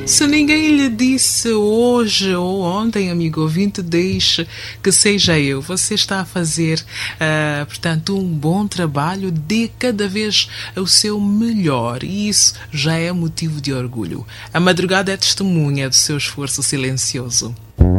Se ninguém lhe disse hoje ou ontem, amigo ouvinte, deixe que seja eu. Você está a fazer, portanto, um bom trabalho, dê cada vez o seu melhor e isso já é motivo de orgulho. A madrugada é testemunha do seu esforço silencioso.